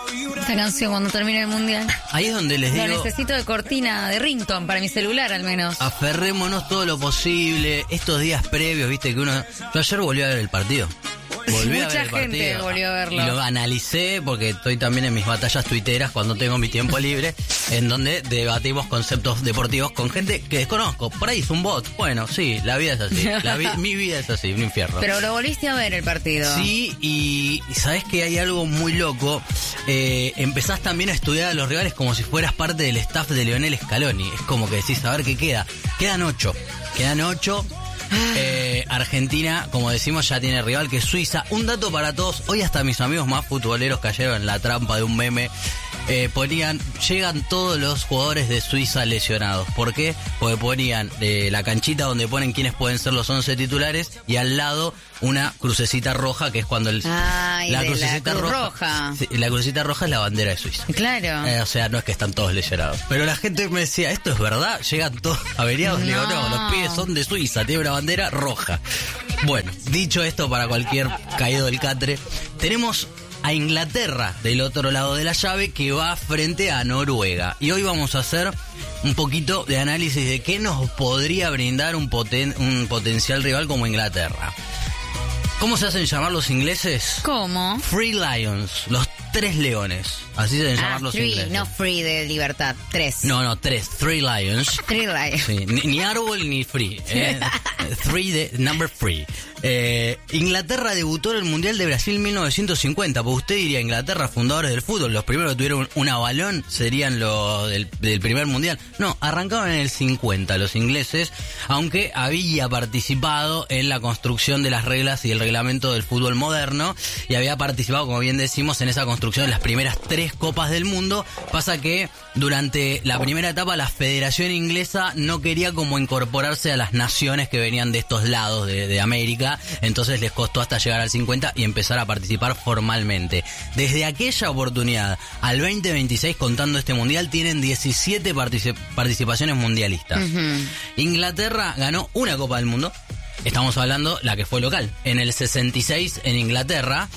Esta canción cuando termine el mundial. Ahí es donde les digo... Lo necesito de cortina de ringtone para mi celular al menos. Aferrémonos todo lo posible. Estos días previos, viste que uno... Yo ayer volví a ver el partido. Mucha gente volvió a verlo. Y lo analicé porque estoy también en mis batallas tuiteras cuando tengo mi tiempo libre, en donde debatimos conceptos deportivos con gente que desconozco. Por ahí es un bot. Bueno, sí, la vida es así. Mi vida es así, un infierno. Pero lo volviste a ver el partido. Sí, y sabes que hay algo muy loco. Empezás también a estudiar a los rivales como si fueras parte del staff de Lionel Scaloni. Es como que decís, a ver qué queda. Quedan 8. Argentina, como decimos, ya tiene rival que es Suiza. Un dato para todos, hoy hasta mis amigos más futboleros cayeron en la trampa de un meme. Llegan todos los jugadores de Suiza lesionados. ¿Por qué? Porque ponían la canchita donde ponen quiénes pueden ser los 11 titulares y al lado una crucecita roja, que es cuando la crucecita roja. Sí, la crucecita roja es la bandera de Suiza. Claro. O sea, no es que están todos lesionados. Pero la gente me decía, ¿esto es verdad? Llegan todos averiados. Le digo, no, los pibes son de Suiza, tiene una bandera roja. Bueno, dicho esto, para cualquier caído del catre, tenemos a Inglaterra del otro lado de la llave, que va frente a Noruega. Y hoy vamos a hacer un poquito de análisis de qué nos podría brindar un potencial rival como Inglaterra. ¿Cómo se hacen llamar los ingleses? ¿Cómo? Free Lions, los 3 leones. Así se deben llamar los ingleses. No free de libertad, 3. No, 3 Lions. 3 Lions. Sí, ni árbol ni free. 3 de number 3. Inglaterra debutó en el Mundial de Brasil 1950. Pues usted diría, Inglaterra, fundadores del fútbol, los primeros que tuvieron un balón serían los del primer Mundial. No, arrancaron en el 50 los ingleses, aunque había participado en la construcción de las reglas y el reglamento del fútbol moderno, y había participado, como bien decimos, en esa construcción de las primeras 3 copas del mundo. Pasa que durante la primera etapa la Federación Inglesa no quería como incorporarse a las naciones que venían de estos lados de América, entonces les costó hasta llegar al 50 y empezar a participar formalmente. Desde aquella oportunidad al 2026, contando este mundial, tienen 17 participaciones mundialistas. Inglaterra ganó una Copa del Mundo. Estamos hablando la que fue local, en el 66 en Inglaterra,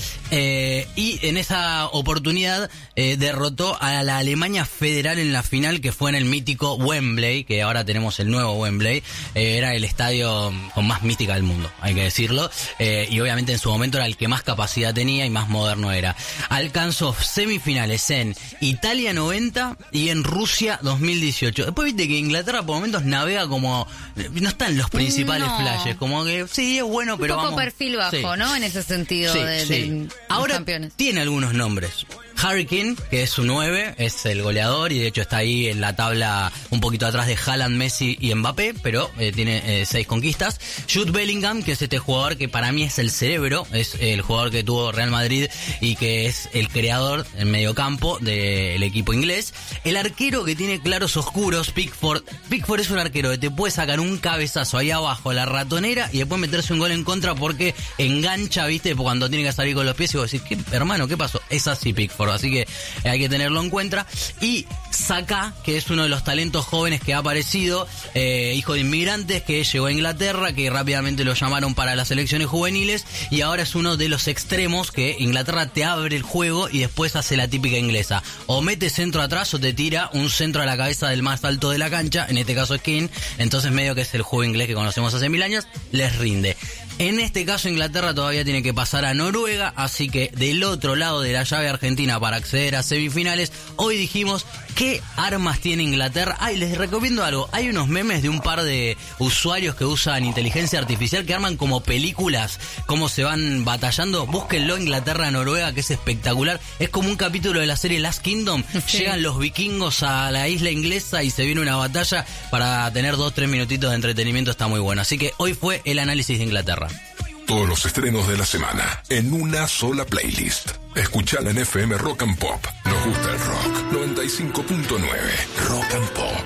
y en esa oportunidad derrotó a la Alemania Federal en la final, que fue en el mítico Wembley, que ahora tenemos el nuevo Wembley. Era el estadio con más mística del mundo, hay que decirlo, y obviamente en su momento era el que más capacidad tenía y más moderno era. Alcanzó semifinales en Italia 90 y en Rusia 2018. Después viste que Inglaterra por momentos navega como... no están los principales flashes, como que sí, es bueno, pero un poco vamos... perfil bajo, sí. ¿no? En ese sentido de ahora campeones. Tiene algunos nombres. Harry Kane, que es su 9, es el goleador y de hecho está ahí en la tabla un poquito atrás de Haaland, Messi y Mbappé, pero tiene 6 conquistas. Jude Bellingham, que es este jugador que para mí es el cerebro, es el jugador que tuvo Real Madrid y que es el creador en mediocampo del equipo inglés. El arquero que tiene claros oscuros, Pickford. Pickford es un arquero que te puede sacar un cabezazo ahí abajo a la ratonera y después meterse un gol en contra porque engancha, viste, cuando tiene que salir con los pies y vos decís, hermano, ¿qué pasó? Es así Pickford. Así que hay que tenerlo en cuenta. Y Saka, que es uno de los talentos jóvenes que ha aparecido, hijo de inmigrantes, que llegó a Inglaterra, que rápidamente lo llamaron para las selecciones juveniles, y ahora es uno de los extremos que Inglaterra te abre el juego y después hace la típica inglesa. O mete centro atrás o te tira un centro a la cabeza del más alto de la cancha, en este caso es Kane. Entonces medio que es el juego inglés que conocemos hace 1000 años, les rinde. En este caso Inglaterra todavía tiene que pasar a Noruega, así que del otro lado de la llave Argentina para acceder a semifinales, hoy dijimos qué armas tiene Inglaterra. Les recomiendo algo, hay unos memes de un par de usuarios que usan inteligencia artificial que arman como películas, cómo se van batallando. Búsquenlo, Inglaterra-Noruega, que es espectacular, es como un capítulo de la serie Last Kingdom. Sí. Llegan los vikingos a la isla inglesa y se viene una batalla para tener 2-3 minutitos de entretenimiento, está muy bueno. Así que hoy fue el análisis de Inglaterra. Todos los estrenos de la semana en una sola playlist. Escuchala en FM Rock and Pop. Nos gusta el rock. 95.9 Rock and Pop.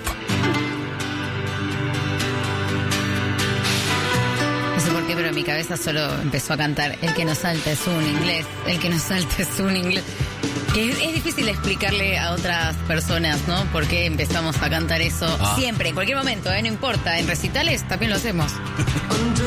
No sé por qué, pero en mi cabeza solo empezó a cantar El que no salta es un inglés, el que no salta es un inglés. Que es difícil explicarle a otras personas, ¿no? Por qué empezamos a cantar eso siempre, en cualquier momento, no importa. En recitales también lo hacemos.